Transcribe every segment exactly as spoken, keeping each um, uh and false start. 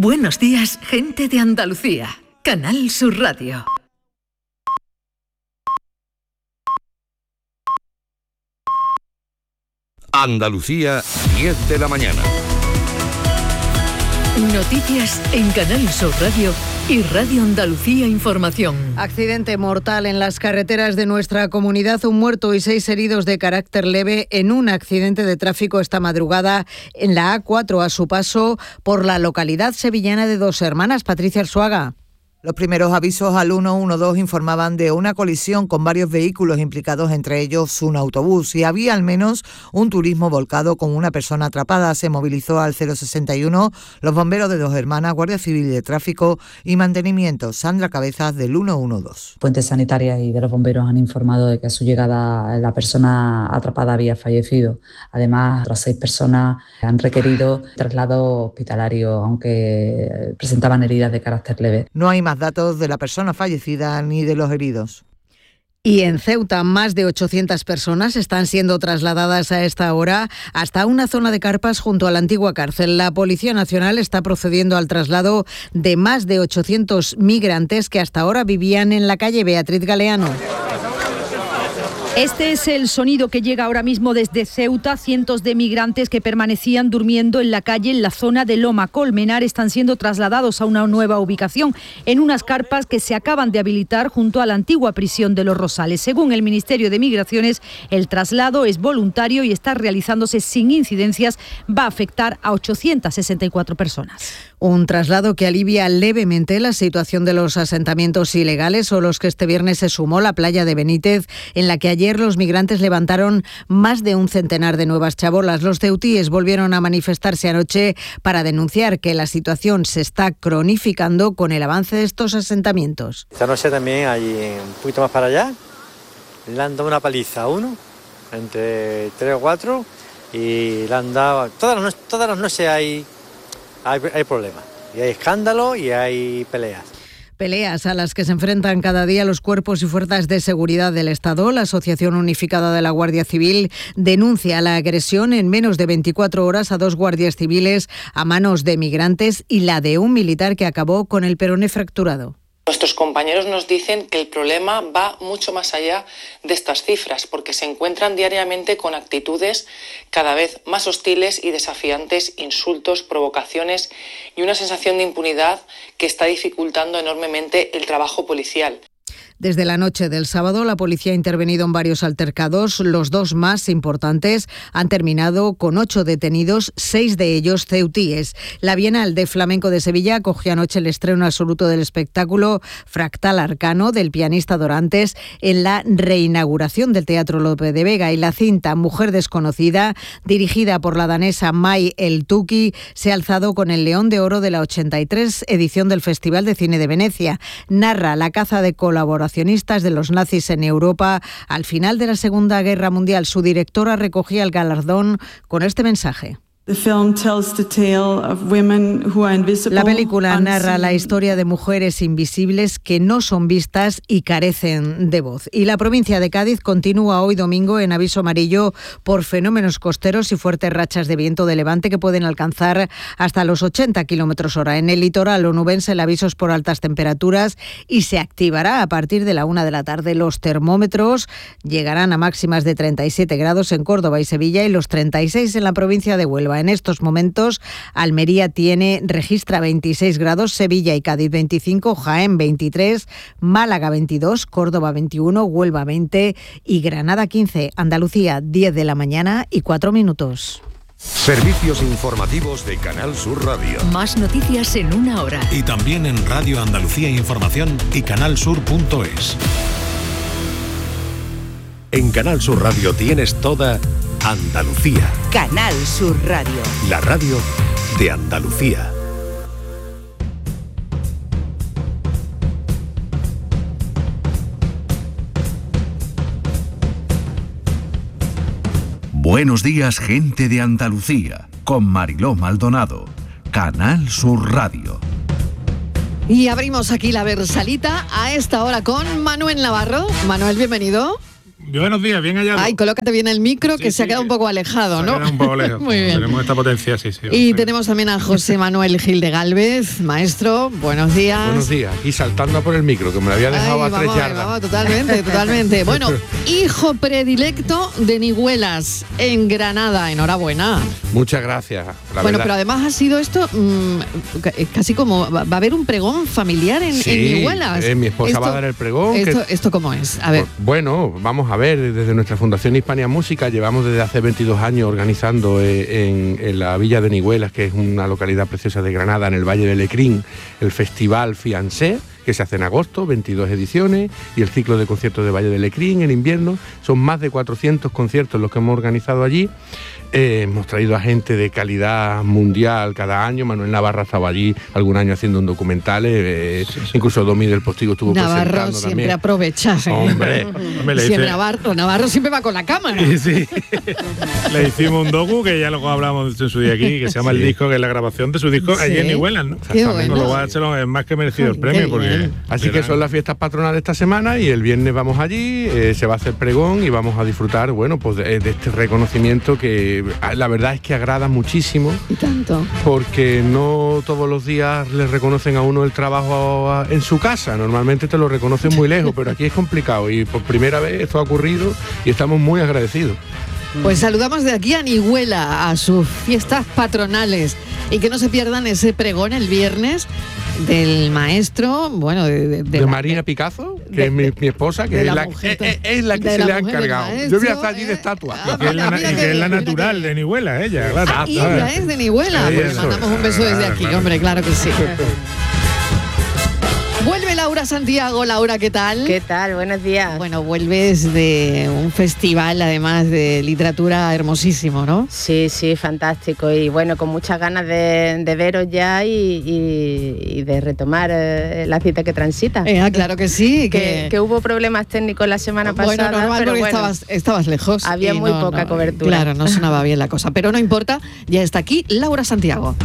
Buenos días, gente de Andalucía. Canal Sur Radio. Andalucía, diez de la mañana. Noticias en Canal Sur Radio y Radio Andalucía Información. Accidente mortal en las carreteras de nuestra comunidad. Un muerto y seis heridos de carácter leve en un accidente de tráfico esta madrugada en la A cuatro a su paso por la localidad sevillana de Dos Hermanas. Patricia Arzuaga. Los primeros avisos al uno uno dos informaban de una colisión con varios vehículos implicados, entre ellos un autobús, y había al menos un turismo volcado con una persona atrapada. Se movilizó al cero sesenta y uno los bomberos de Dos Hermanas, Guardia Civil de Tráfico y Mantenimiento. Sandra Cabezas, del uno uno dos. Fuentes sanitarias y de los bomberos han informado de que a su llegada la persona atrapada había fallecido. Además, otras seis personas han requerido traslado hospitalario, aunque presentaban heridas de carácter leve. No hay más datos de la persona fallecida ni de los heridos. Y en Ceuta, más de ochocientas personas están siendo trasladadas a esta hora hasta una zona de carpas junto a la antigua cárcel. La Policía Nacional está procediendo al traslado de más de ochocientos migrantes que hasta ahora vivían en la calle. Beatriz Galeano. Este es el sonido que llega ahora mismo desde Ceuta. Cientos de migrantes que permanecían durmiendo en la calle en la zona de Loma Colmenar están siendo trasladados a una nueva ubicación en unas carpas que se acaban de habilitar junto a la antigua prisión de Los Rosales. Según el Ministerio de Migraciones, el traslado es voluntario y está realizándose sin incidencias. Va a afectar a ochocientas sesenta y cuatro personas. Un traslado que alivia levemente la situación de los asentamientos ilegales o los que este viernes se sumó la playa de Benítez, en la que ayer los migrantes levantaron más de un centenar de nuevas chabolas. Los ceutíes volvieron a manifestarse anoche para denunciar que la situación se está cronificando con el avance de estos asentamientos. Esta noche también hay un poquito más para allá, le han dado una paliza a uno, entre tres o cuatro, y le han dado... Todas las, todas las noches hay... Hay, hay problemas, y hay escándalo y hay peleas. Peleas a las que se enfrentan cada día los cuerpos y fuerzas de seguridad del Estado. La Asociación Unificada de la Guardia Civil denuncia la agresión en menos de veinticuatro horas a dos guardias civiles a manos de migrantes y la de un militar que acabó con el peroné fracturado. Nuestros compañeros nos dicen que el problema va mucho más allá de estas cifras, porque se encuentran diariamente con actitudes cada vez más hostiles y desafiantes, insultos, provocaciones y una sensación de impunidad que está dificultando enormemente el trabajo policial. Desde la noche del sábado, la policía ha intervenido en varios altercados. Los dos más importantes han terminado con ocho detenidos, seis de ellos ceutíes. La Bienal de Flamenco de Sevilla acogió anoche el estreno absoluto del espectáculo Fractal Arcano del pianista Dorantes en la reinauguración del Teatro Lope de Vega, y la cinta Mujer Desconocida, dirigida por la danesa Mai El Tuki, se ha alzado con el León de Oro de la ochenta y tres edición del Festival de Cine de Venecia. Narra la caza de colaboracionistas de los nazis en Europa al final de la Segunda Guerra Mundial. Su directora recogía el galardón con este mensaje. La película narra la historia de mujeres invisibles que no son vistas y carecen de voz. Y la provincia de Cádiz continúa hoy domingo en aviso amarillo por fenómenos costeros y fuertes rachas de viento de levante que pueden alcanzar hasta los ochenta kilómetros hora. En el litoral onubense el aviso es por altas temperaturas y se activará a partir de la una de la tarde. Los termómetros llegarán a máximas de treinta y siete grados en Córdoba y Sevilla y los treinta y seis en la provincia de Huelva. En estos momentos, Almería tiene, registra veintiséis grados, Sevilla y Cádiz veinticinco, Jaén veintitrés, Málaga veintidós, Córdoba veintiuno, Huelva veinte y Granada quince. Andalucía, diez de la mañana y cuatro minutos. Servicios informativos de Canal Sur Radio. Más noticias en una hora. Y también en Radio Andalucía Información y canalsur punto es. En Canal Sur Radio tienes toda Andalucía. Canal Sur Radio. La radio de Andalucía. Buenos días, gente de Andalucía, con Mariló Maldonado. Canal Sur Radio. Y abrimos aquí la Versalita a esta hora con Manuel Navarro. Manuel, bienvenido. Buenos días, bien hallado. Ay, colócate bien el micro, que sí, se ha quedado sí, un poco alejado, se ¿no? ha quedado un poco lejos. Muy bien. Tenemos esta potencia, sí, sí. Y sí. tenemos también a José Manuel Gil de Gálvez, maestro, buenos días. Buenos días, aquí saltando por el micro, que me lo había dejado Ay, a tres vamos, yardas. vamos, totalmente, totalmente. Bueno, hijo predilecto de Nihuelas, en Granada, enhorabuena. Muchas gracias. La bueno, verdad. pero además ha sido esto mmm, casi como, va a haber un pregón familiar en, sí, en Nihuelas. Eh, mi esposa esto, va a dar el pregón. Esto, que, ¿Esto cómo es? A ver. Bueno, vamos a ver, desde nuestra Fundación Hispania Música llevamos desde hace veintidós años organizando eh, en, en la villa de Nihuelas, que es una localidad preciosa de Granada, en el Valle de Lecrín, el Festival Fiancé, que se hace en agosto, veintidós ediciones, y el ciclo de conciertos de Valle de Lecrín en invierno. Son más de cuatrocientos conciertos los que hemos organizado allí. Eh, hemos traído a gente de calidad mundial cada año. Manuel Navarra estaba allí algún año haciendo un documental, eh, sí, sí. Incluso Domi del Postigo estuvo Navarro presentando siempre también. aprovecha. ¿eh? Hombre, me le siempre dice... Navarro, Navarro siempre va con la cámara. Sí, sí. Le hicimos un docu que ya luego hablamos en su día aquí, que se llama sí. El Disco, que es la grabación de su disco, sí. Allí en Nihuelas, ¿no? Qué bueno. Lo cual es más que merecido el premio. Porque así que son las fiestas patronales esta semana y el viernes vamos allí, eh, se va a hacer pregón y vamos a disfrutar, bueno, pues de, de este reconocimiento que la verdad es que agrada muchísimo. Y tanto. Porque no todos los días le reconocen a uno el trabajo a, a, en su casa. Normalmente te lo reconocen muy lejos, pero aquí es complicado y por primera vez esto ha ocurrido y estamos muy agradecidos. Pues saludamos de aquí a Nihuela, a sus fiestas patronales, y que no se pierdan ese pregón el viernes del maestro, bueno, de, de, de, de la, Marina de, Picazo, que de, es mi, mi esposa, que es la, mujer, es, es la que se la le ha encargado. Maestro, yo voy a estar allí de estatua. Ah, y que es la, y que es la natural de Nihuelas, ella, claro. Ah, y ella es de Nihuelas. Pues le mandamos un beso desde aquí, hombre, claro que sí. Vuelve Laura Santiago. Laura, ¿qué tal? ¿Qué tal? Buenos días. Bueno, vuelves de un festival, además de literatura hermosísimo, ¿no? Sí, sí, fantástico. Y bueno, con muchas ganas de, de veros ya y, y, y de retomar eh, la cita que transita. Eh, claro que sí. Que, que... que hubo problemas técnicos la semana pasada. Bueno, normal, pero porque bueno, estabas, estabas lejos. Había muy no, poca no, cobertura. Claro, no sonaba bien la cosa. Pero no importa, ya está aquí Laura Santiago.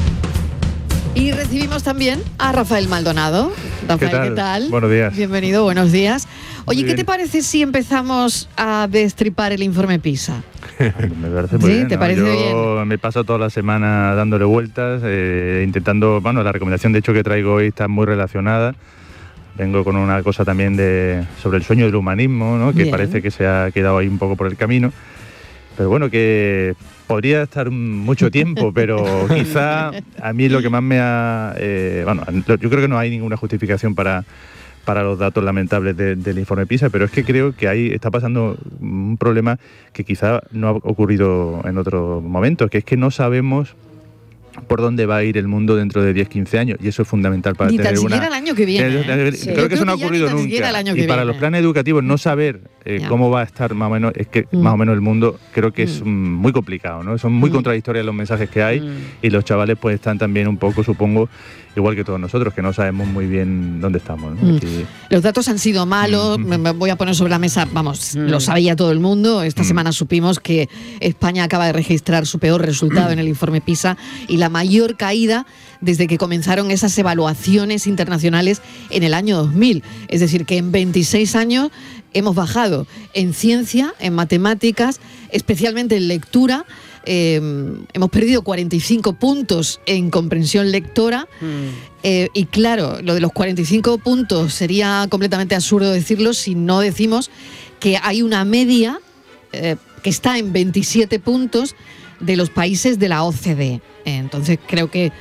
Y recibimos también a Rafael Maldonado. Rafael, ¿qué tal? ¿Qué tal? Buenos días. Bienvenido, buenos días. Oye, ¿qué te parece si empezamos a destripar el informe PISA? Me parece muy ¿Sí? bien. ¿Te ¿no? parece Yo bien? me paso toda la semana dándole vueltas, eh, intentando, bueno, la recomendación de hecho que traigo hoy está muy relacionada. Vengo con una cosa también de sobre el sueño del humanismo, ¿no? Que bien. Parece que se ha quedado ahí un poco por el camino. Pero bueno, que podría estar mucho tiempo, pero quizá a mí lo que más me ha... Eh, bueno, yo creo que no hay ninguna justificación para, para los datos lamentables de, del informe PISA, pero es que creo que ahí está pasando un problema que quizá no ha ocurrido en otros momentos, que es que no sabemos por dónde va a ir el mundo dentro de diez a quince años, y eso es fundamental para ni tener tan una... siquiera el año que viene. Eh, ¿eh? Creo sí. que Yo eso creo no ha que ocurrido nunca. El año que y para viene. los planes educativos no saber eh, cómo va a estar más o menos, es que mm. más o menos el mundo creo que mm. es um, muy complicado, ¿no? Son muy mm. contradictorios los mensajes que hay mm. y los chavales pues están también un poco, supongo, igual que todos nosotros, que no sabemos muy bien dónde estamos, ¿no? Mm. Aquí... Los datos han sido malos, mm. me voy a poner sobre la mesa, vamos, mm. lo sabía todo el mundo. Esta mm. semana supimos que España acaba de registrar su peor resultado en el informe PISA y la mayor caída desde que comenzaron esas evaluaciones internacionales en el año dos mil. Es decir, que en veintiséis años hemos bajado en ciencia, en matemáticas, especialmente en lectura. Eh, hemos perdido cuarenta y cinco puntos en comprensión lectora. Mm. Eh, y claro, lo de los cuarenta y cinco puntos sería completamente absurdo decirlo si no decimos que hay una media eh, que está en veintisiete puntos de los países de la O C D E. Entonces creo que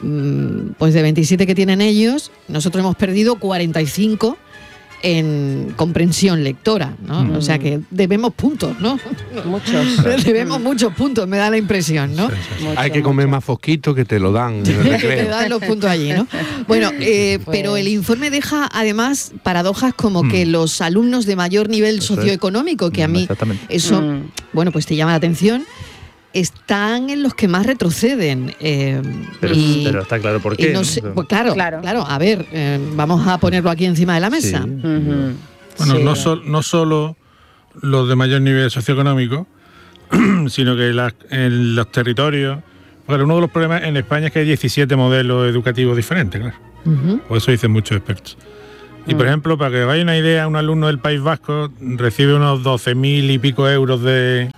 pues de veintisiete que tienen ellos, nosotros hemos perdido cuarenta y cinco en comprensión lectora, ¿no? Mm. O sea que debemos puntos, ¿no? Muchos. Debemos muchos puntos, me da la impresión, ¿no? Sí, sí, sí. Mucho, Hay que comer mucho. más fosquitos que te lo dan. Que te dan los puntos allí, ¿no? Bueno, eh, pues... pero el informe deja además paradojas como mm. que los alumnos de mayor nivel eso socioeconómico, que a mí eso, mm. bueno, pues te llama la atención, están en los que más retroceden. Eh, pero, y, pero está claro por qué. No sé, pues claro, claro, claro, a ver, eh, vamos a ponerlo aquí encima de la mesa. Sí. Uh-huh. Bueno, sí. no, so, no solo los de mayor nivel socioeconómico, sino que la, en los territorios... Bueno, uno de los problemas en España es que hay diecisiete modelos educativos diferentes, claro. Uh-huh. O eso dicen muchos expertos. Y por ejemplo, para que os hagáis una idea, un alumno del País Vasco recibe unos doce mil y pico euros de,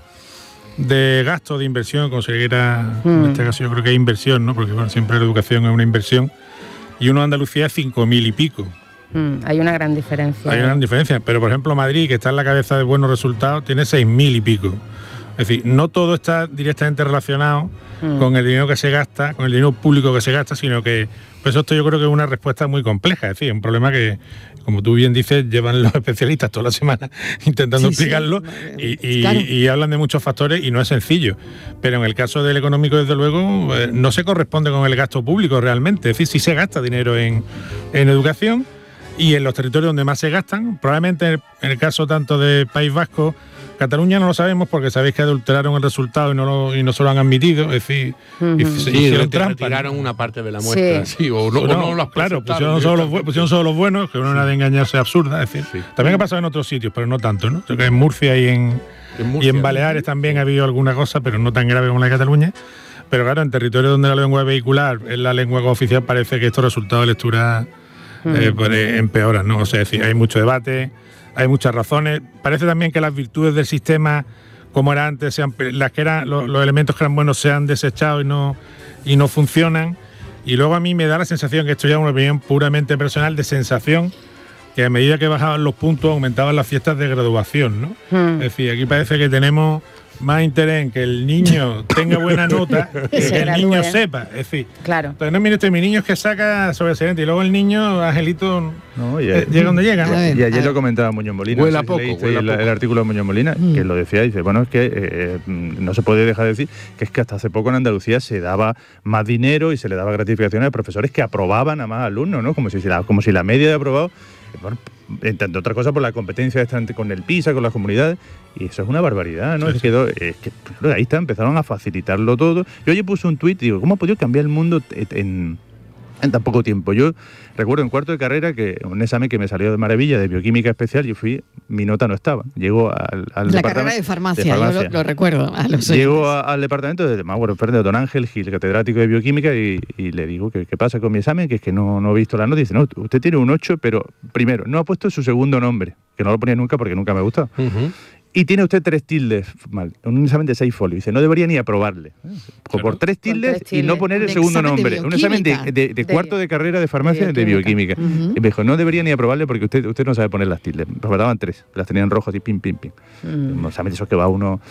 de gasto de inversión, como si era, mm. en este caso yo creo que es inversión, ¿no? Porque bueno, siempre la educación es una inversión. Y uno de Andalucía es cinco mil y pico. Mm, hay una gran diferencia. Hay una gran diferencia, pero por ejemplo Madrid, que está en la cabeza de buenos resultados, tiene seis mil y pico. Es decir, no todo está directamente relacionado mm. con el dinero que se gasta, con el dinero público que se gasta, sino que, pues esto yo creo que es una respuesta muy compleja, es decir, un problema que, como tú bien dices, llevan los especialistas toda la semana intentando sí, explicarlo sí. y, y, claro. y hablan de muchos factores y no es sencillo. Pero en el caso del económico, desde luego, eh, no se corresponde con el gasto público realmente, es decir, sí se gasta dinero en, en educación. Y en los territorios donde más se gastan, probablemente en el caso tanto de País Vasco, Cataluña no lo sabemos porque sabéis que adulteraron el resultado y no lo, y no se lo han admitido, es decir, uh-huh. y se sí, hicieron trampa. Retiraron una parte de la muestra, sí, sí o no, no, o no las claro, pusieron solo, los, pusieron solo los buenos, que una sí. de engañarse absurda, es decir, sí. también ha pasado en otros sitios, pero no tanto, ¿no? Creo que en Murcia y en, en, Murcia, y en Baleares ¿no? también ha habido alguna cosa, pero no tan grave como la de Cataluña. Pero claro, en territorios donde la lengua vehicular es la lengua oficial, parece que estos resultados de lectura Eh, pues, eh, empeoran, ¿no? O sea, es decir, hay mucho debate, hay muchas razones. Parece también que las virtudes del sistema, como era antes, sean, las que eran los, los elementos que eran buenos se han desechado y no, y no funcionan. Y luego a mí me da la sensación, que esto ya es una opinión puramente personal, de sensación, que a medida que bajaban los puntos aumentaban las fiestas de graduación, ¿no? Hmm. Es decir, aquí parece que tenemos más interés en que el niño tenga buena nota que, que el niño sepa. Es decir, claro. Entonces, no, mire usted, mi niño es que saca sobresaliente y luego el niño, Angelito, no, y, eh, llega donde llega, ¿no? Y ayer lo comentaba Muñoz Molina. Huela poco, huela el, poco. el artículo de Muñoz Molina, mm. que lo decía, dice, bueno, es que eh, no se puede dejar de decir que es que hasta hace poco en Andalucía se daba más dinero y se le daba gratificaciones a profesores que aprobaban a más alumnos, ¿no? Como si la, como si la media de aprobado, bueno, entre otras cosas por la competencia con el PISA, con las comunidades, y eso es una barbaridad, ¿no? Sí, es, quedó, es que claro, ahí está, empezaron a facilitarlo todo. Yo ayer puse un tuit y digo, ¿cómo ha podido cambiar el mundo en, en tan poco tiempo? Yo recuerdo en cuarto de carrera que un examen que me salió de maravilla de bioquímica especial, yo fui, mi nota no estaba. Llego al, al la carrera de farmacia, de farmacia. Yo lo, lo recuerdo. A los Llego a, al departamento de, bueno, de don Ángel Gil, catedrático de bioquímica, y, y le digo, ¿qué, ¿qué pasa con mi examen? Que es que no, no he visto la nota. Y dice, no, usted tiene un ocho, pero primero, no ha puesto su segundo nombre, que no lo ponía nunca porque nunca me ha gustado. Uh-huh. Y tiene usted tres tildes mal, un examen de seis folios. Dice, no debería ni aprobarle. Claro. Por tres tildes, tres tildes y no poner el segundo nombre. Un examen de, de, de, de cuarto de carrera de farmacia de bioquímica. De bioquímica. Uh-huh. Y me dijo, no debería ni aprobarle porque usted usted no sabe poner las tildes. Me faltaban tres, las tenían rojas y pim, pim, pim. Uh-huh. Un examen de esos que va uno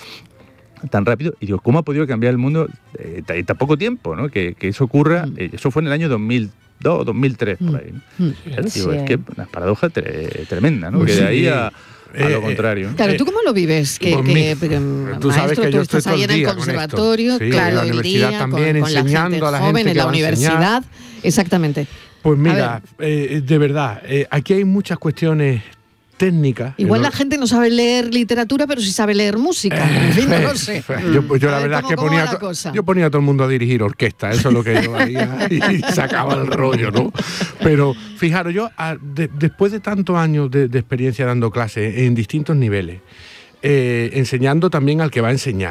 tan rápido. Y digo, ¿cómo ha podido cambiar el mundo en eh, tan poco tiempo, ¿no? Que, que eso ocurra. Uh-huh. Eh, eso fue en el año dos mil dos, dos mil tres, por ahí, ¿no? Uh-huh. Sí, digo, es que una paradoja tre- tremenda, ¿no? Pues que de ahí a... A lo contrario. Claro, ¿tú cómo lo vives? Que, que, que, tú sabes maestro, que yo tú estás estoy ahí en el conservatorio, sí, claro, en la universidad día, también, con, enseñando con la gente a la joven, gente en que la va universidad. Exactamente. Pues mira, eh, de verdad, eh, aquí hay muchas cuestiones técnicas. Igual la gente no sabe leer literatura, pero sí sabe leer música. En fin, no lo sé. Yo, pues yo la verdad es que ponía, to- yo ponía a todo el mundo a dirigir orquesta, eso es lo que yo haría y sacaba el rollo, ¿no? Pero fijaros, yo a, de, después de tantos años de, de experiencia dando clases en distintos niveles, eh, enseñando también al que va a enseñar,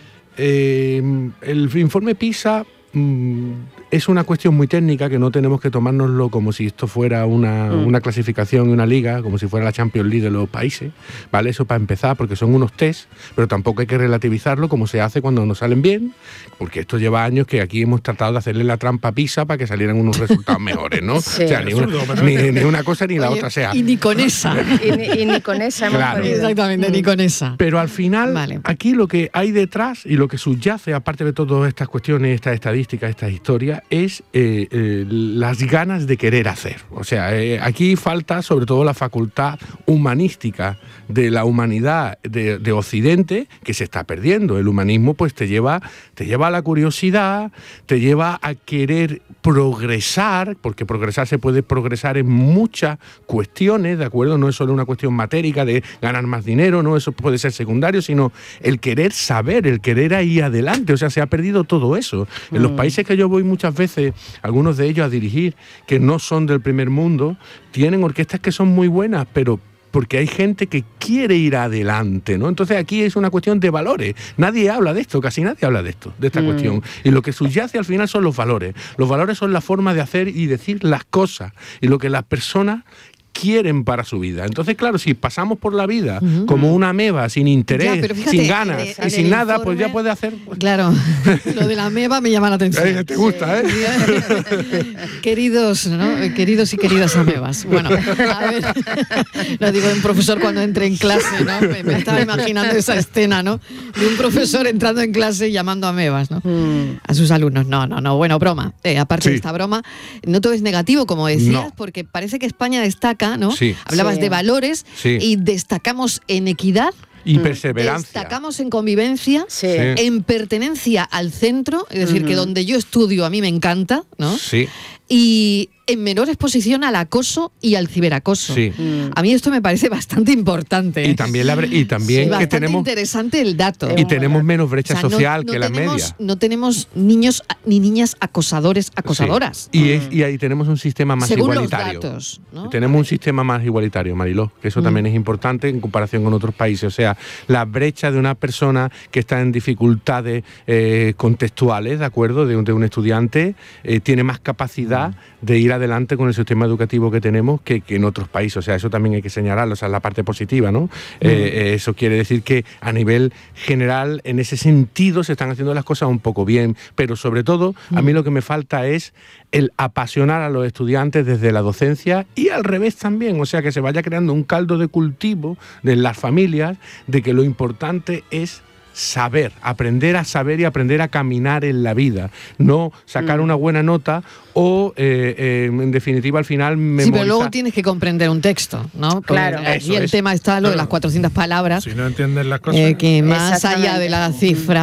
eh, el informe PISA mm, es una cuestión muy técnica que no tenemos que tomárnoslo como si esto fuera una, mm. una clasificación y una liga, como si fuera la Champions League de los países, ¿vale? Eso para empezar, porque son unos test, pero tampoco hay que relativizarlo como se hace cuando nos salen bien, porque esto lleva años que aquí hemos tratado de hacerle la trampa a PISA para que salieran unos resultados mejores, ¿no? Sí. O sea, ni una, ni, ni una cosa ni la Oye, otra sea. Y ni con esa. y, ni, y ni con esa hemos claro. podido. Exactamente, mm. ni con esa. Pero al final, vale. aquí lo que hay detrás y lo que subyace, aparte de todas estas cuestiones, estas estadísticas, estas historias, es eh, eh, las ganas de querer hacer. O sea, eh, aquí falta sobre todo la facultad humanística de la humanidad de, de Occidente, que se está perdiendo. El humanismo pues te lleva, te lleva a la curiosidad, te lleva a querer progresar, porque progresar se puede progresar en muchas cuestiones, ¿de acuerdo? No es solo una cuestión matérica de ganar más dinero, no, eso puede ser secundario, sino el querer saber, el querer ir adelante. O sea, se ha perdido todo eso. Mm. En los países que yo voy muchas veces, algunos de ellos a dirigir, que no son del primer mundo, tienen orquestas que son muy buenas, pero porque hay gente que quiere ir adelante, ¿no? Entonces aquí es una cuestión de valores. Nadie habla de esto, casi nadie habla de esto, de esta mm. cuestión. Y lo que subyace al final son los valores. Los valores son la forma de hacer y decir las cosas. Y lo que las personas quieren para su vida. Entonces, claro, si pasamos por la vida uh-huh. como una ameba, sin interés, ya, fíjate, sin ganas en el, y sin nada, informe, pues ya puede hacer... Claro, lo de la ameba me llama la atención. Te gusta, ¿eh? Queridos, ¿no? Queridos y queridas amebas. Bueno, a ver, lo digo de un profesor cuando entre en clase, ¿no? Me, me estaba imaginando esa escena, ¿no? De un profesor entrando en clase y llamando amebas, ¿no? Mm. A sus alumnos. No, no, no. Bueno, broma. Eh, aparte sí. de esta broma, no todo es negativo, como decías, no. porque parece que España destaca, ¿no? Sí. Hablabas sí. de valores sí. y destacamos en equidad. Y perseverancia. Destacamos en convivencia, sí. en pertenencia al centro, es decir, uh-huh. que donde yo estudio a mí me encanta, ¿no? Sí. Y en menor exposición al acoso y al ciberacoso. Sí. Mm. A mí esto me parece bastante importante. Y también, la, y también sí, que bastante tenemos interesante el dato. Y tenemos menos brecha o sea, social no, no que la tenemos, media. No tenemos niños ni niñas acosadores, acosadoras. Sí. Y, es, y ahí tenemos un sistema más Según igualitario. Los datos, ¿no? Tenemos un sistema más igualitario, Mariló, que eso mm. también es importante en comparación con otros países. O sea, la brecha de una persona que está en dificultades eh, contextuales, ¿de acuerdo? De un, de un estudiante, eh, tiene más capacidad mm. de ir adelante con el sistema educativo que tenemos que, que en otros países. O sea, eso también hay que señalarlo, o sea, la parte positiva, ¿no? Mm. Eh, eso quiere decir que a nivel general, en ese sentido, se están haciendo las cosas un poco bien, pero sobre todo, mm. a mí lo que me falta es el apasionar a los estudiantes desde la docencia y al revés también, o sea, que se vaya creando un caldo de cultivo de las familias de que lo importante es saber, aprender a saber y aprender a caminar en la vida, no sacar mm. una buena nota o, eh, eh, en definitiva, al final memorizar. Sí, pero luego tienes que comprender un texto, ¿no? Claro. Aquí el es. tema está lo claro. de las cuatrocientas palabras. Si no entiendes las cosas. Eh, que más allá de la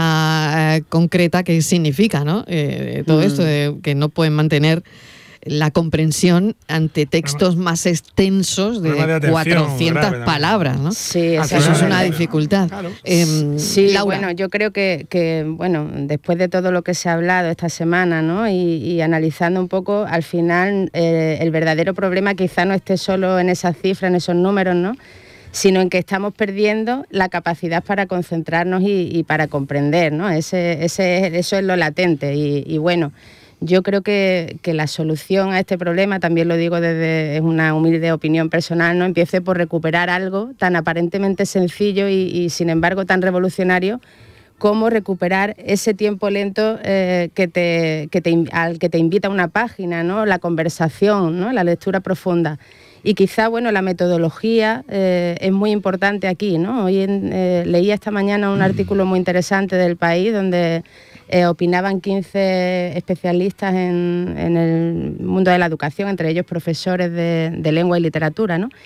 cifra eh, concreta, ¿qué significa, no? Eh, todo mm. esto de que no pueden mantener la comprensión ante textos más extensos de, de cuatrocientas grave, palabras, ¿no? Sí, eso es una dificultad. Claro. Eh, sí, Laura. Bueno, yo creo que, que, bueno, después de todo lo que se ha hablado esta semana, ¿no? Y, y analizando un poco, al final, eh, el verdadero problema quizá no esté solo en esas cifras, en esos números, ¿no? Sino en que estamos perdiendo la capacidad para concentrarnos y, y para comprender, ¿no? Ese, ese, eso es lo latente y, y bueno... Yo creo que, que la solución a este problema, también lo digo desde es una humilde opinión personal, no empiece por recuperar algo tan aparentemente sencillo y, y sin embargo tan revolucionario como recuperar ese tiempo lento eh, que te, que te, al que te invita una página, ¿no? La conversación, ¿no? La lectura profunda. Y quizá, bueno, la metodología eh, es muy importante aquí, ¿no? Hoy en, eh, leía esta mañana un artículo muy interesante del País donde Eh, opinaban quince especialistas en, en el mundo de la educación, entre ellos profesores de, de lengua y literatura, ¿no?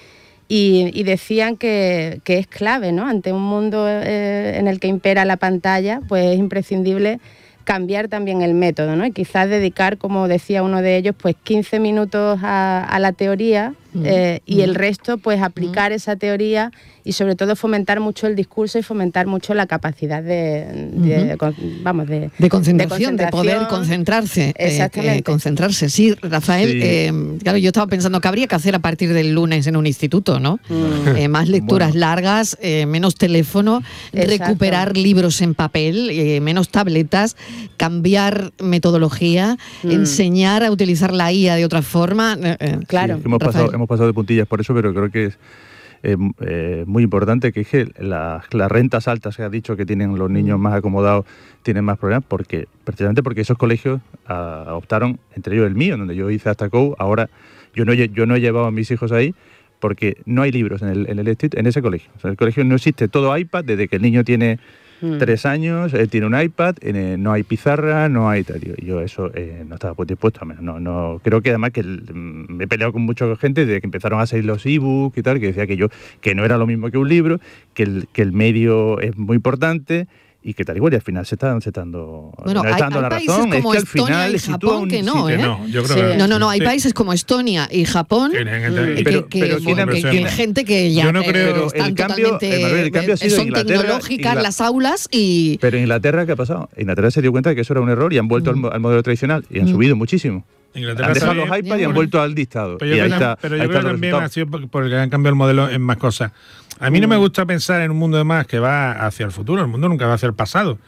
Y, y decían que, que es clave, ¿no? Ante un mundo eh, en el que impera la pantalla, pues es imprescindible cambiar también el método, ¿no? Y quizás dedicar, como decía uno de ellos, pues quince minutos a, a la teoría eh, y el resto, pues aplicar esa teoría y sobre todo fomentar mucho el discurso y fomentar mucho la capacidad de, de, uh-huh. de vamos, de, de, concentración, de concentración, de poder concentrarse. Exactamente. Eh, eh, concentrarse. Sí, Rafael, sí. Eh, claro, yo estaba pensando que habría que hacer a partir del lunes en un instituto, ¿no? Mm. Eh, más lecturas bueno. largas, eh, menos teléfono, Exacto. recuperar libros en papel, eh, menos tabletas, cambiar metodología, mm. enseñar a utilizar la I A de otra forma. Eh, eh, claro. Sí, hemos, pasado, hemos pasado de puntillas por eso, pero creo que es Eh, eh, muy importante que, que las, las rentas altas se ha dicho que tienen los niños más acomodados tienen más problemas porque precisamente porque esos colegios a, optaron, entre ellos el mío, donde yo hice hasta C O U. Ahora yo no, yo no he llevado a mis hijos ahí porque no hay libros en, el, en, el, en ese colegio. O sea, en el colegio no existe todo iPad desde que el niño tiene mm. tres años, él tiene un iPad, eh, no hay pizarra, no hay... Tío, yo eso eh, no estaba pues dispuesto, no, no, creo que además que el, me he peleado con mucha gente desde que empezaron a salir los ebooks y tal, que decía que yo que no era lo mismo que un libro, que el, que el medio es muy importante y que tal igual y al final se están se están dando, bueno, no hay, está dando hay la países razón como es que Estonia al final y Japón un, que no, sí, ¿eh? Que no, yo creo sí. que, no, no, no, hay sí. países como Estonia y Japón sí, que, pero, que, pero, que, bueno, que, que gente que ya yo no creo, pero están el cambio, totalmente Manuel, el cambio ha sido son Inglaterra, tecnológicas Ingl... las aulas y pero en Inglaterra ¿qué ha pasado? Inglaterra se dio cuenta de que eso era un error y han vuelto mm. al, al modelo tradicional y han mm. subido muchísimo. Inglaterra han dejado sabe, los iPads y han vuelto al dictado. Pero yo, y ahí creo, está, pero ahí yo creo que también ha sido porque han cambiado el modelo en más cosas. A mí no me gusta pensar en un mundo de más que va hacia el futuro, el mundo nunca va hacia el pasado.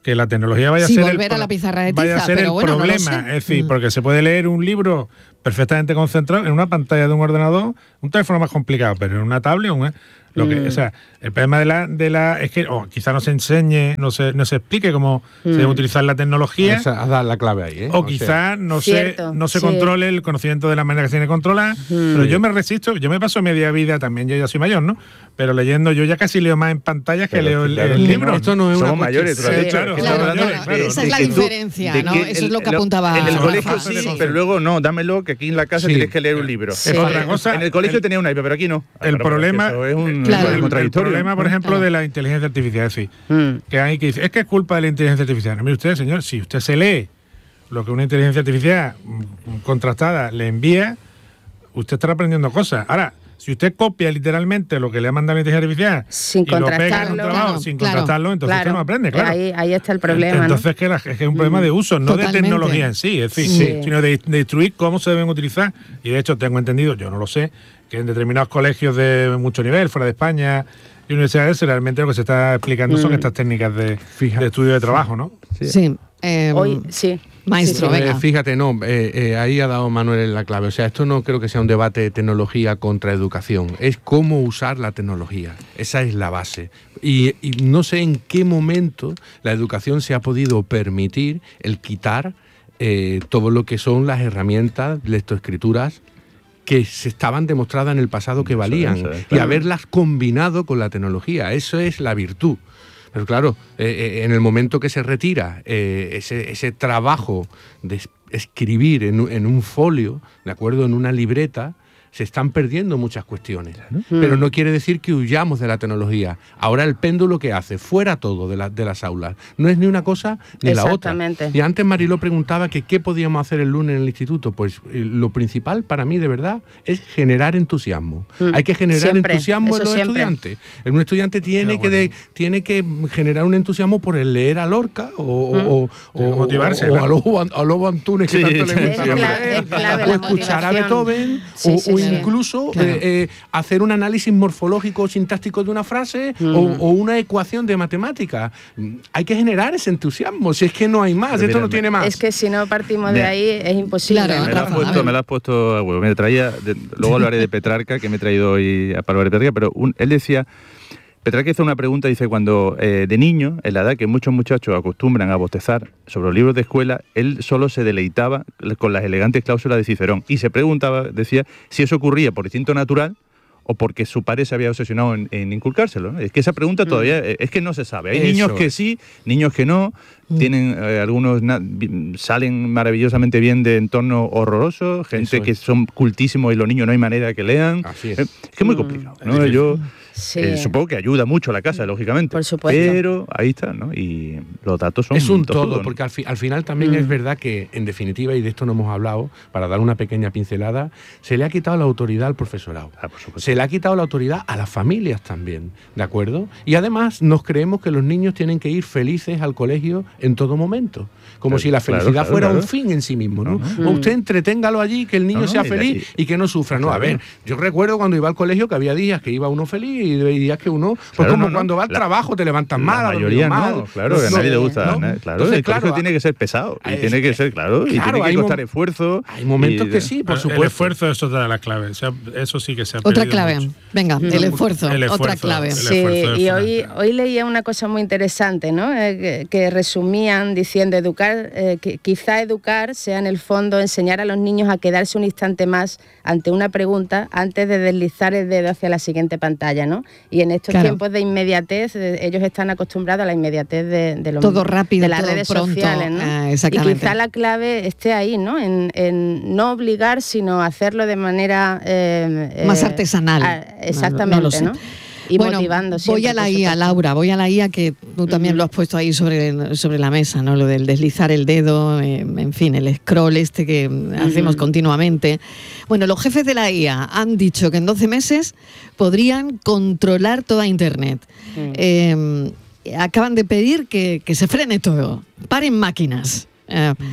que la tecnología vaya sí, a ser volver el, a la pizarra de tiza, vaya a ser pero el bueno, problema. no lo sé. Es decir, Mm. porque se puede leer un libro perfectamente concentrado en una pantalla de un ordenador, un teléfono más complicado, pero en una tablet, un, lo que, Mm. o sea, el problema de la, de la es que o quizá no se enseñe, no se, no se explique cómo Mm. se debe utilizar la tecnología. Esa, has dado la clave ahí, ¿eh? O, O quizá sea, no se, Cierto, no se sí. controle el conocimiento de la manera que se tiene que controlar. Mm. Pero yo me resisto, yo me paso media vida también, yo ya soy mayor, ¿no? Pero leyendo, yo ya casi leo más en pantallas que Pero leo el, claro, el que libro. no. Esto no es una Somos cuestión- mayores, tú lo has Sí, dicho. claro, que claro, estamos hablando claro, de- claro. Esa de es la que tú- diferencia, de ¿no? que Eso es el- lo que lo- apuntaba En el Rafa. colegio Sí, sí, sí. pero luego no, dámelo, que aquí en la casa Sí. tienes que leer un libro. Es otra cosa. En el colegio El- tenía un iPad, pero aquí no. Ah, el claro, problema- pero es un, Claro. un El, el contradictorio. problema, por ejemplo, Claro. de la inteligencia artificial, es decir, Mm. que hay que decir, es que es culpa de la inteligencia artificial. No, mire usted, señor, si usted se lee lo que una inteligencia artificial mm, contrastada le envía, usted estará aprendiendo cosas. Ahora, si usted copia literalmente lo que le ha mandado la inteligencia artificial Sin y lo pega en un contrastarlo. trabajo Claro, sin claro. contrastarlo, entonces usted no aprende, claro. Ahí, ahí está el problema, ¿no? Entonces que, la- es que es un problema de uso, no Totalmente. de tecnología en sí, es decir, Sí. sino de, de instruir cómo se deben utilizar. Y de hecho tengo entendido, yo no lo sé, que en determinados colegios de mucho nivel, fuera de España y universidades, realmente lo que se está explicando son Mm. estas técnicas de, Fija- de estudio de trabajo, ¿no? Sí. eh, Hoy, sí. Maestro, Sí, sí. Eh, venga. fíjate, no, eh, eh, ahí ha dado Manuel en la clave. O sea, esto no creo que sea un debate de tecnología contra educación, es cómo usar la tecnología. Esa es la base. Y, y no sé en qué momento la educación se ha podido permitir el quitar eh, todo lo que son las herramientas, lectoescrituras, que se estaban demostradas en el pasado que Eso, valían, eso es, y claro. haberlas combinado con la tecnología. Eso es la virtud. Pero claro, eh, eh, en el momento que se retira eh, ese, ese trabajo de es- escribir en, un- en un folio, ¿de acuerdo?, en una libreta, se están perdiendo muchas cuestiones. Pero no quiere decir que huyamos de la tecnología. Ahora el péndulo que hace, fuera todo de, la- de las aulas. No es ni una cosa ni la otra. Exactamente. Y antes Mariló preguntaba que qué podíamos hacer el lunes en el instituto. Pues eh, lo principal para mí, de verdad, es generar entusiasmo. Mm. Hay que generar Siempre, entusiasmo en eso los siempre. estudiantes. Un estudiante tiene, que de- tiene que generar un entusiasmo por el leer a Lorca o, o, o- o- motivarse, o ¿verdad? a Lobo, a Lobo Antunes, que Sí, tanto sí, le gusta sí, leer, clave- es clave o la escuchar a motivación. Beethoven, Sí, o, sí, o sí. incluso Claro. eh, eh, hacer un análisis morfológico o sintáctico de una frase Mm. o, o una ecuación de matemática. Mm, Hay que generar ese entusiasmo, si es que no hay más, Pero esto mira, no tiene más. Es que si no partimos de Mira. ahí es imposible. Claro, Me la, has Rafa, a puesto, ver. me la has puesto a huevo. Me traía, de- luego hablaré de Petrarca, que me he traído hoy a Pablo Petrarca, pero un- él decía, Petrarca hizo una pregunta, dice, cuando eh, de niño, en la edad que muchos muchachos acostumbran a bostezar sobre los libros de escuela, él solo se deleitaba con las elegantes cláusulas de Cicerón. Y se preguntaba, decía, si eso ocurría por instinto natural o porque su padre se había obsesionado en, en inculcárselo, ¿no? Es que esa pregunta todavía, eh, es que no se sabe. Hay Eso niños que es. sí, niños que no, tienen eh, algunos, na- vi- salen maravillosamente bien de entornos horrorosos, gente Eso que es. son cultísimos y los niños no hay manera que lean. Así es. Eh, Es que es muy Mm. complicado, ¿no? Yo Sí. eh, supongo que ayuda mucho a la casa, lógicamente. Por supuesto. Pero ahí está, ¿no? Y los datos son Es un tozudos, todo, ¿no? porque al, fi- al final también Mm. es verdad que, en definitiva, y de esto no hemos hablado, para dar una pequeña pincelada, se le ha quitado la autoridad al profesorado. Ah, por supuesto. Se le ha quitado la autoridad a las familias también, ¿de acuerdo? Y además nos creemos que los niños tienen que ir felices al colegio en todo momento, como Claro, si la claro, felicidad claro, fuera claro. un fin en sí mismo, ¿no? No, O usted entreténgalo allí, que el niño No, no, sea y la- feliz y, que no sufra. No, a Claro. ver, yo recuerdo cuando iba al colegio que había días que iba uno feliz y días que uno, pues Claro, como no, no. cuando va al La- trabajo te levantas La mal, has mayoría dormido no, mal, claro, que a no- nadie le gusta. ¿no? ¿no? Claro, Entonces, el colegio claro, tiene que ser pesado, y es tiene que que- ser, claro, y claro, tiene que hay costar mom- esfuerzo. Hay momentos y- que sí, por El supuesto. esfuerzo es otra de las claves. Se ha- Eso sí que se ha Otra perdido clave. mucho. Venga, el esfuerzo, El otra esfuerzo, clave. el Sí, esfuerzo es y hoy, fundamental. hoy leía una cosa muy interesante, ¿no? Eh, que, que resumían diciendo educar, eh, que quizá educar sea en el fondo enseñar a los niños a quedarse un instante más ante una pregunta antes de deslizar el dedo hacia la siguiente pantalla, ¿no? Y en estos Claro. tiempos de inmediatez, eh, ellos están acostumbrados a la inmediatez de, de, los, Todo rápido, de las todo redes pronto, sociales, ¿no? ah, y exactamente. quizá la clave esté ahí, ¿no? En, en no obligar, sino hacerlo de manera eh, Más eh, artesanal. ah, No, exactamente, no lo sé. ¿no? Y Bueno, motivando voy siempre, a la por I A, supuesto. Laura, voy a la I A, que tú también Ujú. lo has puesto ahí sobre, sobre la mesa, ¿no? Lo del deslizar el dedo, eh, en fin, el scroll este que hacemos continuamente. Bueno, los jefes de la I A han dicho que en doce meses podrían controlar toda Internet. Mm. Eh, acaban de pedir que, que se frene todo, paren máquinas. Eh,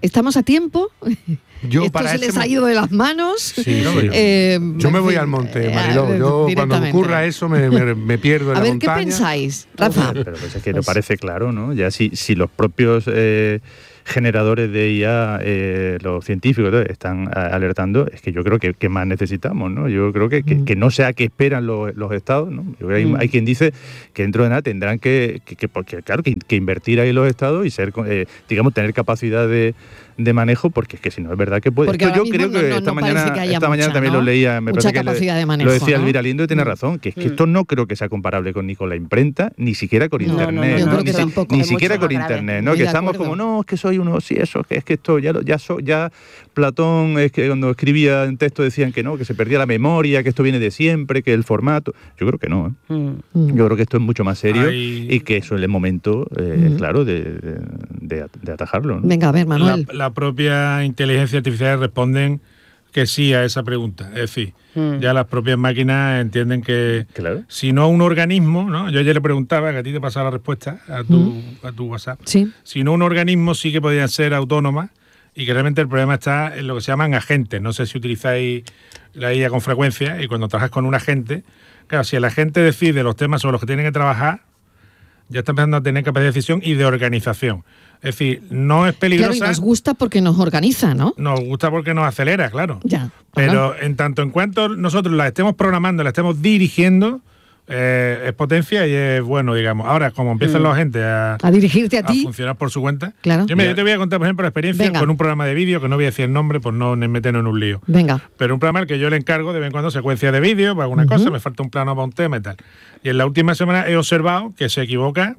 ¿Estamos a tiempo? Yo Esto para se ese les ha mo- ido de las manos. Sí, sí. Eh, Yo me en voy fin, al monte, eh, Mariló. Yo cuando directamente. ocurra eso me, me, me pierdo en A la ver, montaña. ¿qué pensáis, Rafa? Pero pues es que no parece claro, ¿no? Ya si, si los propios eh, generadores de I A, eh, los científicos, ¿no?, están a- alertando, es que yo creo que, que más necesitamos, ¿no? Yo creo que, que, que no sea que esperan los, los estados, ¿no? Yo creo que hay, Mm. hay quien dice que dentro de nada tendrán que, que, que porque, claro, que, que invertir ahí los estados y ser, eh, digamos, tener capacidad de, de manejo, porque es que si no es verdad que puede. Porque Esto ahora yo creo mismo que no- no- esta no mañana, parece que haya esta mañana mucha, también ¿no? lo leía, me Mucha parece que capacidad le- de manejo, lo decía ¿no? Elvira Lindo y tiene Mm. razón, que es que Mm. esto no creo que sea comparable con ni con la imprenta, ni siquiera con No, no, no, internet, yo ¿no? creo que ni, si- tampoco. ni Es siquiera mucho con más grave. internet, ¿no? Muy Que de estamos acuerdo. como, no, es que soy uno, sí, eso, que es que esto ya lo- ya so- ya Platón, es que cuando escribía en texto decían que no, que se perdía la memoria, que esto viene de siempre, que el formato. Yo creo que no, ¿eh? Mm. Yo creo que esto es mucho más serio Hay- y que eso es el momento, eh, Mm. claro, de, de, de- de atajarlo, ¿no? Venga, a ver, Manuel. La, la propia inteligencia artificial responden que sí a esa pregunta. Es decir, Mm. ya las propias máquinas entienden que si no un organismo, ¿no? Yo ayer le preguntaba, que a ti te pasaba la respuesta a tu, Mm. a tu WhatsApp, Sí. si no un organismo sí que podían ser autónomas y que realmente el problema está en lo que se llaman agentes. No sé si utilizáis la I A con frecuencia y cuando trabajas con un agente, claro, si el agente decide los temas sobre los que tienen que trabajar, ya está empezando a tener capacidad de decisión y de organización. Es decir, no es peligrosa. Claro, y nos gusta porque nos organiza, ¿no? Nos gusta porque nos acelera, claro. Ya. Pero en tanto en cuanto nosotros la estemos programando, la estemos dirigiendo, eh, es potencia y es bueno, digamos. Ahora, como empiezan Mm. los agentes a, A dirigirte a a ti. funcionar por su cuenta. Claro. Yo, mira, yo te voy a contar, por ejemplo, la experiencia Venga. con un programa de vídeo, que no voy a decir el nombre por no meternos en un lío. Venga. Pero un programa al que yo le encargo de vez en cuando secuencia de vídeo para alguna Ujú. cosa, me falta un plano para un tema y tal. Y en la última semana he observado que se equivoca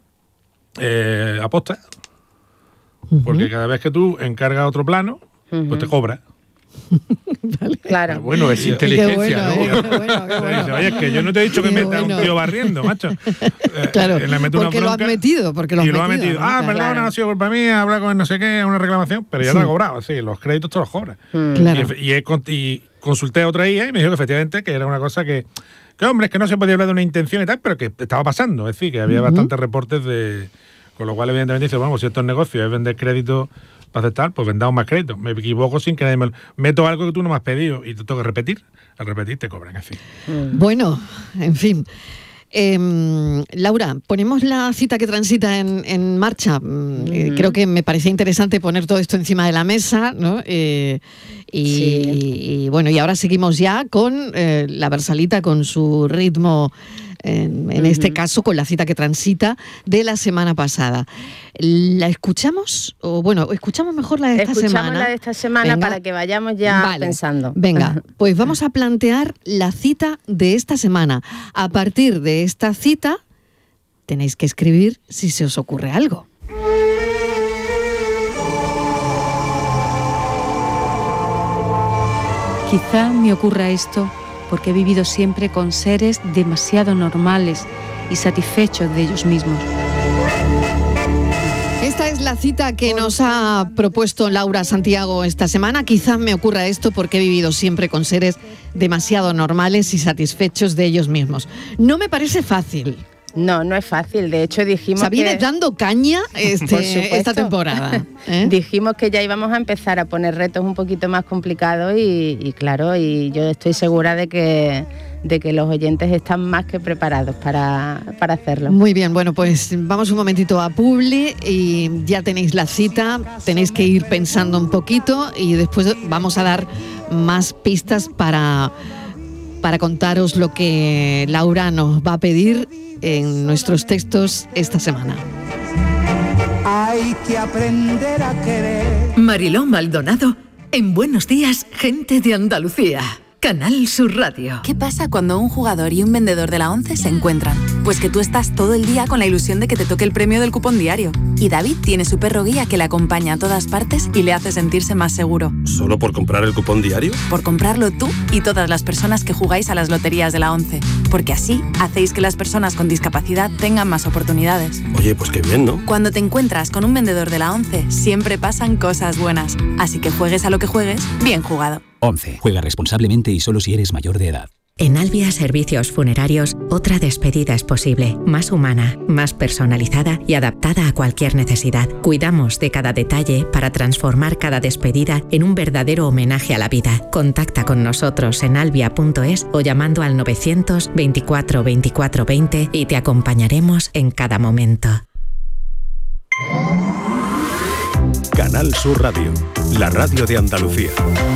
eh, aposta, porque cada vez que tú encargas otro plano, pues te cobra. Claro. Bueno, es inteligencia, ¿no? Te dice, oye, es que yo no te he dicho que Qué metas bueno. un tío barriendo, macho. Eh, Claro, eh, le meto una porque lo has bronca metido, porque lo has y lo ha metido, metido. ¿no? Ah, Claro. perdona, no ha sido culpa mía, habla con no sé qué, una reclamación, pero ya Sí. lo ha cobrado, sí, los créditos te los cobra. Mm. Claro. Y, y, he con- y consulté a otra I A y me dijo que efectivamente que era una cosa que, que hombre, es que no se podía hablar de una intención y tal, pero que estaba pasando, es decir, que había Ujú. bastantes reportes de... Con lo cual, evidentemente, dice, bueno, si esto es negocio, es vender crédito para aceptar, pues vendamos más crédito. Me equivoco sin que nadie me lo... Meto algo que tú no me has pedido y te tengo que repetir. Al repetir te cobran, en fin. Bueno, en fin. Em, Laura, ponemos la cita que transita en, en marcha. Mm, eh, Ujú. Creo que me parecía interesante poner todo esto encima de la mesa, ¿no? Eh, y, Sí. y bueno, y ahora seguimos ya con eh, la Versalita, con su ritmo, en, en este Ujú. caso con la cita que transita de la semana pasada. ¿La escuchamos? O bueno, escuchamos mejor la de esta Escuchamos semana. la de esta semana Venga. para que vayamos ya Vale. pensando. Venga, pues vamos a plantear la cita de esta semana. A partir de esta cita, tenéis que escribir si se os ocurre algo. Quizá me ocurra esto porque he vivido siempre con seres demasiado normales y satisfechos de ellos mismos. Esta es la cita que nos ha propuesto Laura Santiago esta semana. Quizá me ocurra esto porque he vivido siempre con seres demasiado normales y satisfechos de ellos mismos. No me parece fácil. No, no es fácil. De hecho, dijimos O sea, vienes que... dando caña este, Por supuesto. esta temporada. ¿eh? Dijimos que ya íbamos a empezar a poner retos un poquito más complicados y, y claro, y yo estoy segura de que, de que los oyentes están más que preparados para, para hacerlo. Muy bien, bueno, pues vamos un momentito a Publi y ya tenéis la cita, tenéis que ir pensando un poquito y después vamos a dar más pistas para, para contaros lo que Laura nos va a pedir en nuestros textos esta semana. Hay que aprender a querer. Mariló Maldonado en Buenos Días, Gente de Andalucía. Canal Sur Radio. ¿Qué pasa cuando un jugador y un vendedor de la ONCE se encuentran? Pues que tú estás todo el día con la ilusión de que te toque el premio del cupón diario. Y David tiene su perro guía que le acompaña a todas partes y le hace sentirse más seguro. ¿Solo por comprar el cupón diario? Por comprarlo tú y todas las personas que jugáis a las loterías de la ONCE. Porque así hacéis que las personas con discapacidad tengan más oportunidades. Oye, pues qué bien, ¿no? Cuando te encuentras con un vendedor de la ONCE, siempre pasan cosas buenas. Así que juegues a lo que juegues, bien jugado. once. Juega responsablemente y solo si eres mayor de edad. En Albia Servicios Funerarios, otra despedida es posible, más humana, más personalizada y adaptada a cualquier necesidad. Cuidamos de cada detalle para transformar cada despedida en un verdadero homenaje a la vida. Contacta con nosotros en albia punto es o llamando al novecientos veinticuatro veinticuatro veinte y te acompañaremos en cada momento. Canal Sur Radio, la radio de Andalucía.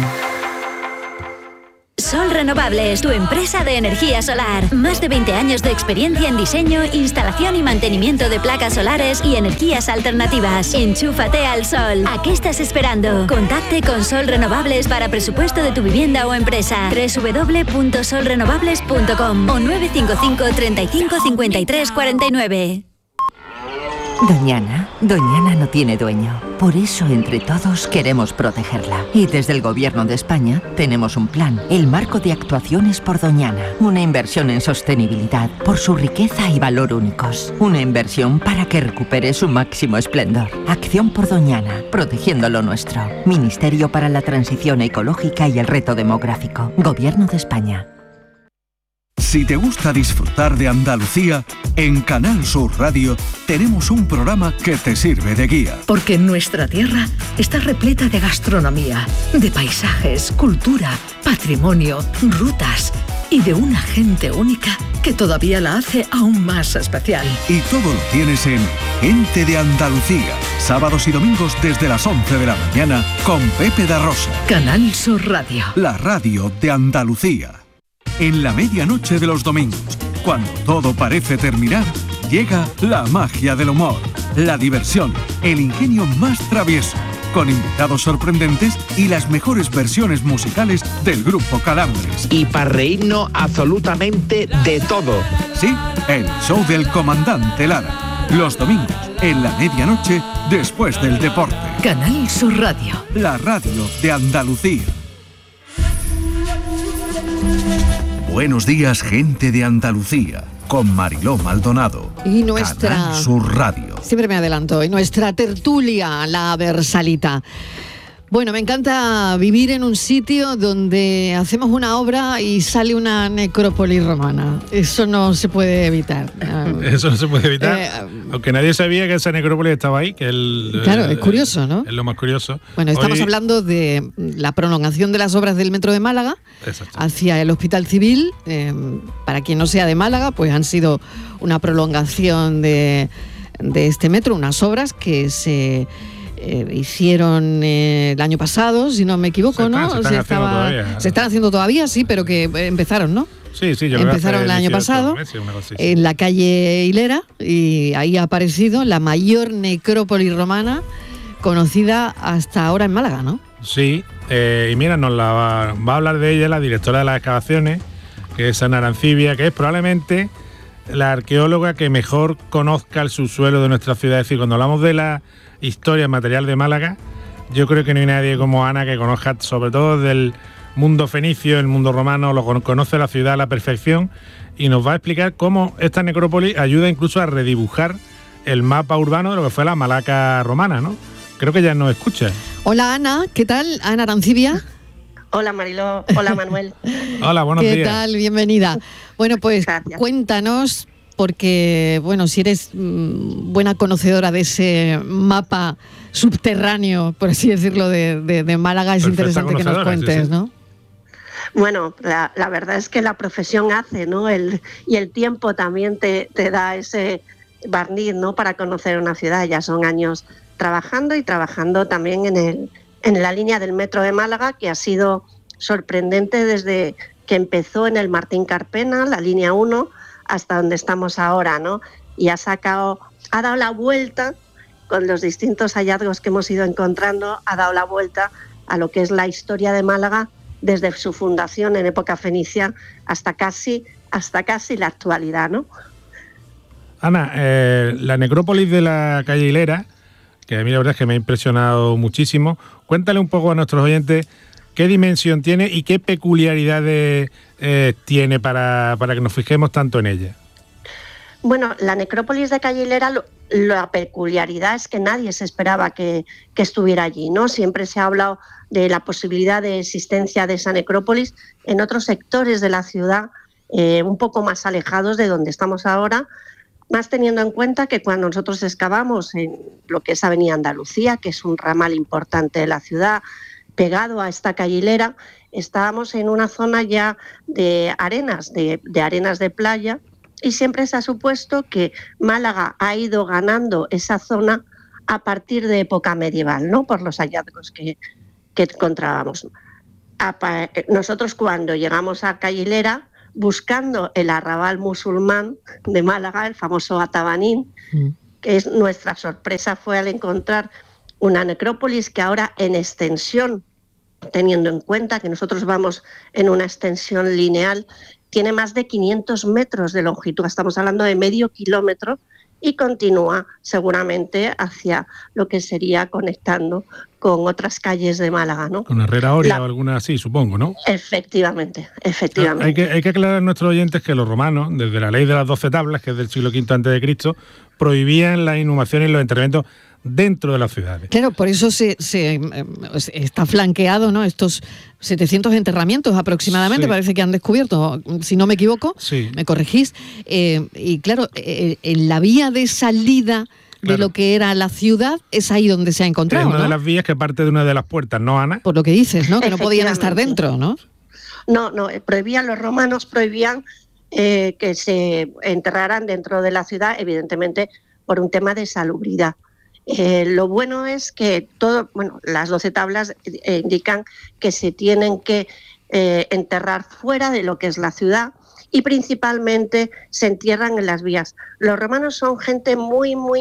Sol Renovables, tu empresa de energía solar. Más de veinte años de experiencia en diseño, instalación y mantenimiento de placas solares y energías alternativas. Enchúfate al sol. ¿A qué estás esperando? Contacte con Sol Renovables para presupuesto de tu vivienda o empresa. doble u doble u doble u punto sol renovables punto com o nueve cinco cinco, treinta y cinco, cincuenta y tres, cuarenta y nueve. Doñana, Doñana no tiene dueño. Por eso, entre todos, queremos protegerla. Y desde el Gobierno de España tenemos un plan, el Marco de Actuaciones por Doñana. Una inversión en sostenibilidad por su riqueza y valor únicos. Una inversión para que recupere su máximo esplendor. Acción por Doñana, protegiendo lo nuestro. Ministerio para la Transición Ecológica y el Reto Demográfico. Gobierno de España. Si te gusta disfrutar de Andalucía, en Canal Sur Radio tenemos un programa que te sirve de guía. Porque nuestra tierra está repleta de gastronomía, de paisajes, cultura, patrimonio, rutas y de una gente única que todavía la hace aún más especial. Y todo lo tienes en Gente de Andalucía, sábados y domingos desde las once de la mañana con Pepe da Rosa. Canal Sur Radio. La radio de Andalucía. En la medianoche de los domingos, cuando todo parece terminar, llega la magia del humor, la diversión, el ingenio más travieso, con invitados sorprendentes y las mejores versiones musicales del grupo Calambres. Y para reírnos absolutamente de todo. Sí, el show del comandante Lara. Los domingos, en la medianoche, después del deporte. Canal Sur Radio. La radio de Andalucía. Buenos días, gente de Andalucía, con Mariló Maldonado. Y nuestra... Canal Sur Radio. Siempre me adelanto. Y nuestra tertulia, la Versalita. Bueno, me encanta vivir en un sitio donde hacemos una obra y sale una necrópolis romana. Eso no se puede evitar. Eso no se puede evitar. Eh, Aunque nadie sabía que esa necrópolis estaba ahí, que el, claro, el, es curioso, ¿no? Es lo más curioso. Bueno, estamos Hoy... hablando de la prolongación de las obras del Metro de Málaga hacia el Hospital Civil. Eh, para quien no sea de Málaga, pues han sido una prolongación de, de este metro, unas obras que se... Eh, hicieron eh, el año pasado, si no me equivoco, se están, ¿no? Se están, se, estaba, todavía. se están haciendo todavía, sí, pero que empezaron, ¿no? Sí, sí, yo empezaron creo que el año pasado meses, así, sí. En la calle Hilera, y ahí ha aparecido la mayor necrópolis romana conocida hasta ahora en Málaga, ¿no? Sí, eh, y mira, nos la va, va a hablar de ella la directora de las excavaciones, que es Ana Arancibia, que es probablemente la arqueóloga que mejor conozca el subsuelo de nuestra ciudad. Es decir, cuando hablamos de la historia material de Málaga, yo creo que no hay nadie como Ana que conozca, sobre todo del mundo fenicio, el mundo romano, lo conoce la ciudad a la perfección, y nos va a explicar cómo esta necrópolis ayuda incluso a redibujar el mapa urbano de lo que fue la Malaca romana, ¿no? Creo que ya nos escucha. Hola Ana, ¿qué tal? Ana Arancibia. Hola Mariló, hola Manuel. Hola, buenos ¿Qué días. ¿Qué tal? Bienvenida. Bueno, pues Gracias. Cuéntanos, porque, bueno, si eres mmm, buena conocedora de ese mapa subterráneo, por así decirlo, de, de, de Málaga, es Perfecta interesante que nos cuentes, sí, sí. ¿no? Bueno, la, la verdad es que la profesión hace, ¿no? El, y el tiempo también te, te da ese barniz, ¿no? Para conocer una ciudad. Ya son años trabajando y trabajando también en, el, en la línea del metro de Málaga, que ha sido sorprendente desde que empezó en el Martín Carpena, la línea uno, hasta donde estamos ahora, ¿no? Y ha sacado, ha dado la vuelta con los distintos hallazgos que hemos ido encontrando, ha dado la vuelta a lo que es la historia de Málaga desde su fundación en época fenicia hasta casi, hasta casi la actualidad, ¿no? Ana, eh, la necrópolis de la calle Hilera, que a mí la verdad es que me ha impresionado muchísimo, cuéntale un poco a nuestros oyentes qué dimensión tiene y qué peculiaridades eh, tiene para, para que nos fijemos tanto en ella. Bueno, la necrópolis de calle Hilera, lo, la peculiaridad es que nadie se esperaba que, que estuviera allí, ¿no? Siempre se ha hablado de la posibilidad de existencia de esa necrópolis en otros sectores de la ciudad, eh, un poco más alejados de donde estamos ahora, más teniendo en cuenta que cuando nosotros excavamos en lo que es Avenida Andalucía, que es un ramal importante de la ciudad, pegado a esta calle Hilera, estábamos en una zona ya de arenas, de, de arenas de playa, y siempre se ha supuesto que Málaga ha ido ganando esa zona a partir de época medieval, ¿no? Por los hallazgos que, que encontrábamos. Nosotros cuando llegamos a Calle Hilera, buscando el arrabal musulmán de Málaga, el famoso Atabanín, mm. que es nuestra sorpresa fue al encontrar una necrópolis que ahora en extensión, teniendo en cuenta que nosotros vamos en una extensión lineal, tiene más de quinientos metros de longitud, estamos hablando de medio kilómetro, y continúa seguramente hacia lo que sería conectando con otras calles de Málaga, ¿no? Con Herrera Oria La... o alguna así, supongo, ¿no? Efectivamente, efectivamente. Hay que, hay que aclarar a nuestros oyentes que los romanos, desde la ley de las doce tablas, que es del siglo quinto antes de Cristo, prohibían las inhumaciones y los enterramientos dentro de las ciudades. Claro, por eso se, se eh, está flanqueado, ¿no? Estos setecientos enterramientos aproximadamente, sí. Parece que han descubierto, si no me equivoco, sí. Me corregís. Eh, y claro, eh, en la vía de salida de claro. Lo que era la ciudad, es ahí donde se ha encontrado, es una ¿no? de las vías que parte de una de las puertas, ¿no, Ana? Por lo que dices, ¿no? Que no podían estar dentro, ¿no? No, no, prohibían, los romanos prohibían eh, que se enterraran dentro de la ciudad, evidentemente por un tema de salubridad. Eh, lo bueno es que todo, bueno, las doce tablas eh, indican que se tienen que eh, enterrar fuera de lo que es la ciudad y principalmente se entierran en las vías. Los romanos son gente muy, muy,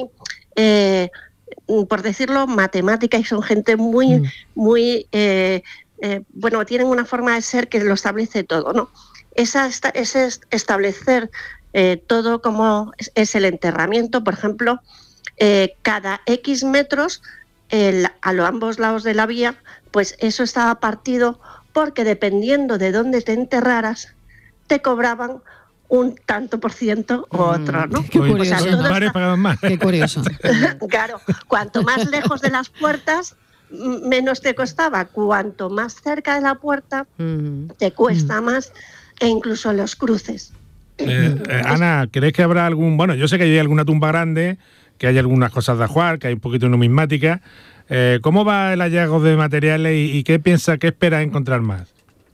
eh, por decirlo, matemática, y son gente muy, mm. muy, eh, eh, bueno, tienen una forma de ser que lo establece todo, ¿no? Esa, esta, ese establecer eh, todo como es, es el enterramiento, por ejemplo, Eh, cada X metros el, a los ambos lados de la vía, pues eso estaba partido porque dependiendo de dónde te enterraras, te cobraban un tanto por ciento o otro, ¿no? Qué curioso. O sea, todo está... más. Qué curioso. Claro, cuanto más lejos de las puertas, menos te costaba. Cuanto más cerca de la puerta, mm. te cuesta mm. más, e incluso los cruces. Eh, eh, Ana, ¿crees que habrá algún... Bueno, yo sé que hay alguna tumba grande, que hay algunas cosas de ajuar, que hay un poquito de numismática. Eh, ¿Cómo va el hallazgo de materiales y, y qué piensa, qué espera encontrar más?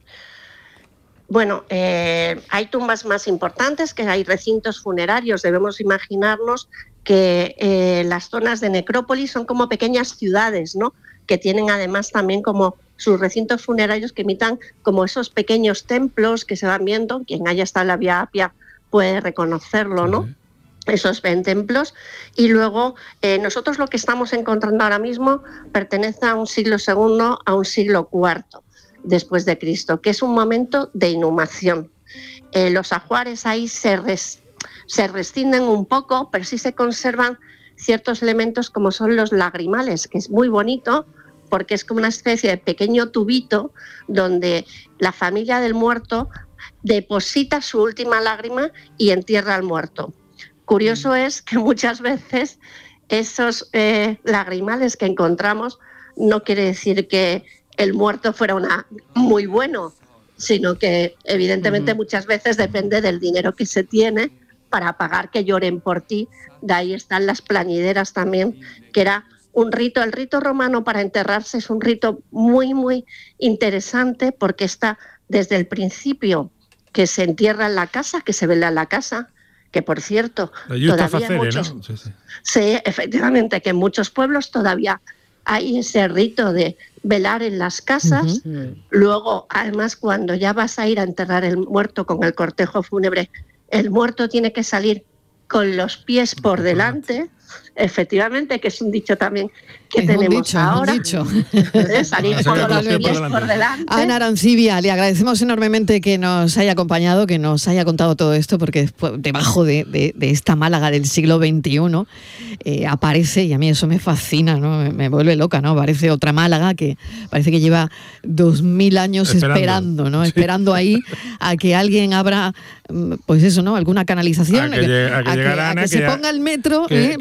Bueno, eh, hay tumbas más importantes, que hay recintos funerarios. Debemos imaginarnos que eh, las zonas de necrópolis son como pequeñas ciudades, ¿no? Que tienen además también como sus recintos funerarios que imitan como esos pequeños templos que se van viendo. Quien haya estado en la Vía Apia puede reconocerlo, ¿no? Sí. Esos ven templos, y luego eh, nosotros lo que estamos encontrando ahora mismo pertenece a un siglo segundo, a un siglo cuarto después de Cristo, que es un momento de inhumación. Eh, los ajuares ahí se, res, se rescinden un poco, pero sí se conservan ciertos elementos como son los lagrimales, que es muy bonito porque es como una especie de pequeño tubito donde la familia del muerto deposita su última lágrima y entierra al muerto. Curioso es que muchas veces esos eh, lagrimales que encontramos no quiere decir que el muerto fuera una, muy bueno, sino que evidentemente uh-huh. muchas veces depende del dinero que se tiene para pagar que lloren por ti. De ahí están las plañideras también, que era un rito. El rito romano para enterrarse es un rito muy, muy interesante porque está desde el principio, que se entierra en la casa, que se vela en la casa, que por cierto, todavía facere, muchos, ¿no? Sí, sí. sí, efectivamente, que en muchos pueblos todavía hay ese rito de velar en las casas. Uh-huh. Luego, además, cuando ya vas a ir a enterrar el muerto con el cortejo fúnebre, el muerto tiene que salir con los pies por delante. Efectivamente, que es un dicho también que es tenemos un dicho, ahora. Un dicho. ¿Eh? Salir con los pies por delante. Ana Arancibia, le agradecemos enormemente que nos haya acompañado, que nos haya contado todo esto, porque después, debajo de, de, de esta Málaga del siglo veintiuno eh, aparece, y a mí eso me fascina, ¿no? Me, me vuelve loca, ¿no? Aparece otra Málaga que parece que lleva dos mil años esperando, esperando ¿no? Sí. Esperando ahí a que alguien abra, pues eso, ¿no? Alguna canalización, a que, a que, a que, a que, Ana, a que, que se ya, ponga el metro. Que, ¿eh? que ha roto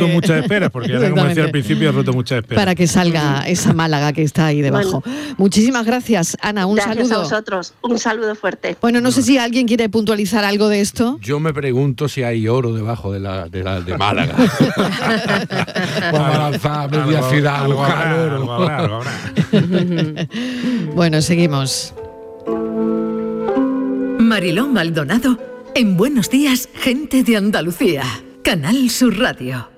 roto muchas esperas, porque ya como decía al principio, he roto muchas esperas. Para que salga esa Málaga que está ahí debajo. Bueno, muchísimas gracias, Ana, un gracias saludo. a vosotros, un saludo fuerte. Bueno, no sé si alguien quiere puntualizar algo de esto. Yo me pregunto si hay oro debajo de la de, la, de Málaga. Vamos a lanzar media ciudad a buscar oro. Bueno, seguimos. Mariló Maldonado en Buenos Días, Gente de Andalucía. Canal Sur Radio.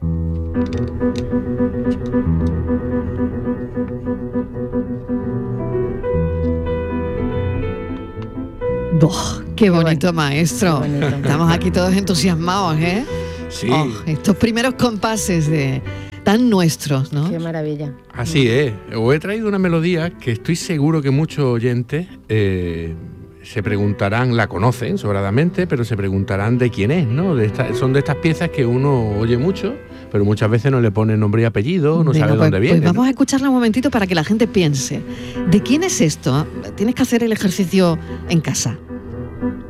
Oh, qué bonito, maestro. Qué bonito. Estamos aquí todos entusiasmados, ¿eh? Sí. Oh, estos primeros compases de tan nuestros, ¿no? Qué maravilla. Así es. Os he traído una melodía que estoy seguro que muchos oyentes eh, se preguntarán, la conocen sobradamente, pero se preguntarán de quién es, ¿no? De esta, son de estas piezas que uno oye mucho, pero muchas veces no le pone nombre y apellido, no Venga, sabe pues, dónde viene. Pues vamos ¿no? a escucharla un momentito para que la gente piense. ¿De quién es esto? Tienes que hacer el ejercicio en casa.